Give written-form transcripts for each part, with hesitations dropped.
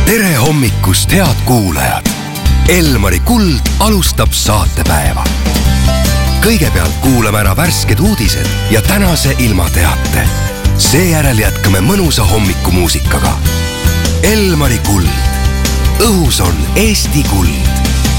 tere hommikust, head kuulajad! Elmari Kuld alustab saatepäeva. Kõigepealt kuulame ära värsked uudised ja tänase ilmateate. Seejärel jätkame mõnusa hommikumuusikaga. Elmari Kuld. Õhus on Eesti kuld.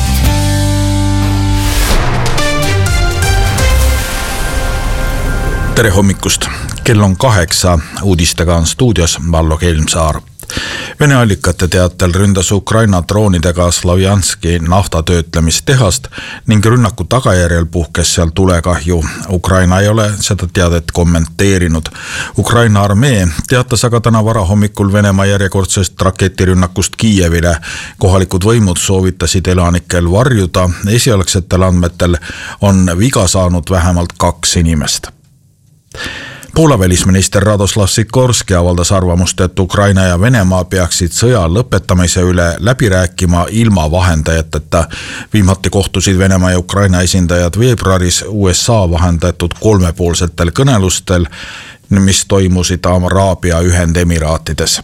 Tere hommikust! Kell on 8, uudistega on stuudios Vallo Kelmsaar. Vene allikate teatel ründas Ukraina droonidega Slovjanski naftatöötlemistehast ning rünnaku tagajärjel puhkes seal tulekahju. Ukraina ei ole seda teadet kommenteerinud. Ukraina armee teatas aga täna varahommikul Venemaa järjekordsest raketirünnakust Kiievile. Kohalikud võimud soovitasid elanikel varjuda. Esialgsetel andmetel on viga saanud vähemalt 2 inimest. Poola välisminister Radoslav Sikorski avaldas arvamust, et Ukraina ja Venemaa peaksid sõja lõpetamise üle läbi rääkima ilma vahendajateta. Viimati kohtusid Venemaa ja Ukraina esindajad veebruaris USA vahendatud 3-poolsetel kõnelustel, mis toimusid Araabia Ühendemiraatides.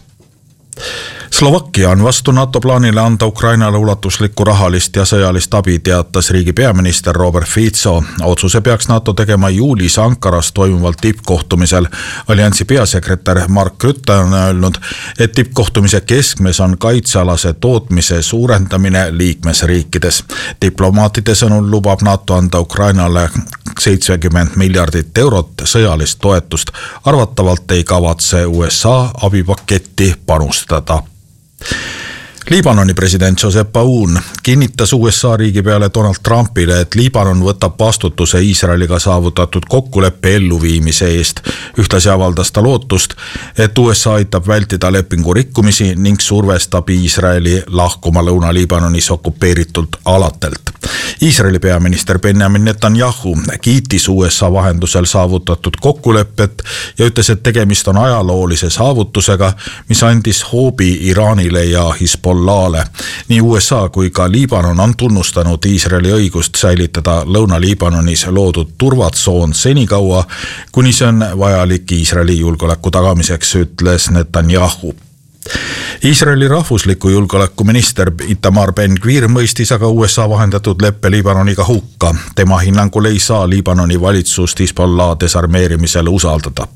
Slovakkia on vastu NATO plaanile anda Ukrainale ulatuslikku rahalist ja sõjalist abi, teatas riigi peaminister Robert Fico. Otsuse peaks NATO tegema juulis Ankaras toimuval tippkohtumisel. Alliansi peasekretär Mark Rutte on öelnud, et tippkohtumise keskmes on kaitsealase tootmise suurendamine liikmesriikides. Diplomaatide sõnul lubab NATO anda Ukrainale 70 miljardit eurot sõjalist toetust. Arvatavalt ei kavatse USA abipaketti panustada. Liibanoni president Joseph Aoun kinnitas USA riigipeale Donald Trumpile, et Liibanon võtab vastutuse Iisraeliga saavutatud kokkuleppe elluviimise eest. Ühtlasi avaldas ta lootust, et USA aitab vältida lepingu rikkumisi ning survestab Iisraeli lahkuma Lõuna-Liibanonis okupeeritult alatelt. Iisraeli peaminister Benjamin Netanyahu kiitis USA vahendusel saavutatud kokkuleppet ja ütles, et tegemist on ajaloolise saavutusega, mis andis hoobi Iraanile ja Hezbollah'le. Nii USA kui ka Liibanon on tunnustanud Iisraeli õigust säilitada Lõuna-Liibanonis loodud turvatsoon senikaua, kuni see on vajalik Iisraeli julgeoleku tagamiseks, ütles Netanyahu. Iisraeli rahvusliku julgeolekuminister Itamar Ben-Gvir mõistis aga USA vahendatud leppe Liibanoniga hukka. Tema hinnangul ei saa Liibanoni valitsust Hezbollah desarmeerimisel usaldada.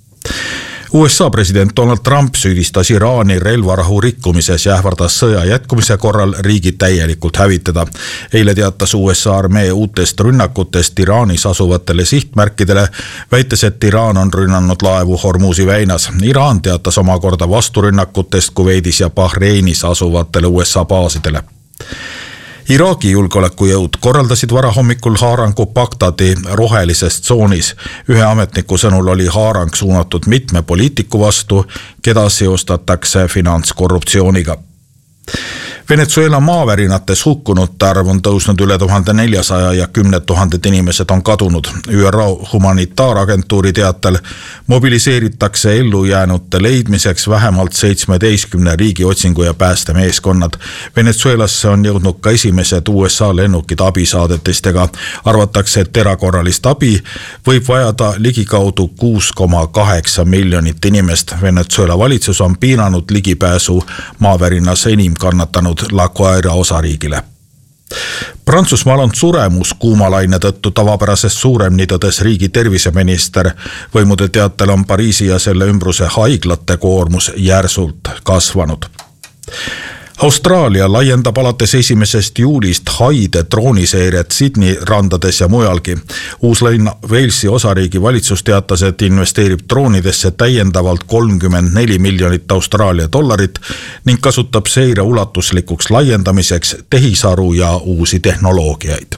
USA president Donald Trump süüdistas Iraani relvarahu rikkumises ja ähvardas sõja jätkumise korral riigi täielikult hävitada. Eile teatas USA armee uutest rünnakutest Iraanis asuvatele sihtmärkidele, väites, et Iraan on rünnanud laevu Hormuzi väinas. Iraan teatas omakorda vasturünnakutest Kuveidis ja Bahreinis asuvatele USA baasidele. Iraagi julgeolekujõud korraldasid varahommikul haarangu Bagdadi rohelises tsoonis. Ühe ametniku sõnul oli haarang suunatud mitme poliitiku vastu, keda seostatakse finantskorruptsiooniga. Venezuela maavärinates hukkunute arv on tõusnud üle 1400 ja 10 000 inimesed on kadunud. ÜRO humanitaaragentuuri teatel mobiliseeritakse ellujäänute leidmiseks vähemalt 17 riigi otsingu- ja päästemeeskonnad. Venezuelasse on jõudnud ka esimesed USA lennukid abisaadetistega. Arvatakse, et erakorralist abi võib vajada ligikaudu 6,8 miljonit inimest. Venezuela valitsus on piiranud ligipääsu maavärinas enim kannatanud La Guaira osariigile. Prantsusmaal on suremus kuumalaine tõttu tavapärasest suurem, nii tõdes riigi terviseminister. Võimude teatel on Pariisi ja selle ümbruse haiglate koormus järsult kasvanud. Austraalia laiendab alates 1. juulist haide drooniseiret Sydney randades ja mujalgi. Uus-Lõuna Walesi osariigi valitsus teatas, et investeerib droonidesse täiendavalt 34 miljonit Austraalia dollarit ning kasutab seire ulatuslikuks laiendamiseks tehisaru ja uusi tehnoloogiaid.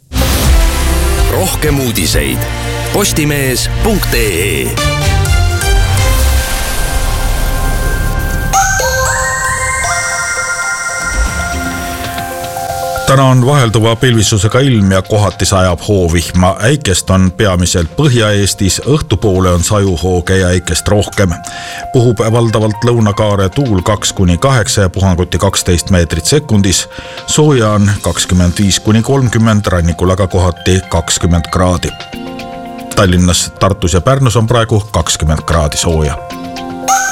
Rohkem uudiseid postimees.ee. Täna on vahelduva pilvisusega ilm ja kohati sajab hoovihma. Äikest on peamiselt Põhja-Eestis, õhtupoole on sajuhooge ja äikest rohkem. Puhub valdavalt lõunakaare tuul 2-8 ja puhanguti 12 meetrit sekundis. Sooja on 25-30, rannikul aga kohati 20 kraadi. Tallinnas, Tartus ja Pärnus on praegu 20 kraadi sooja.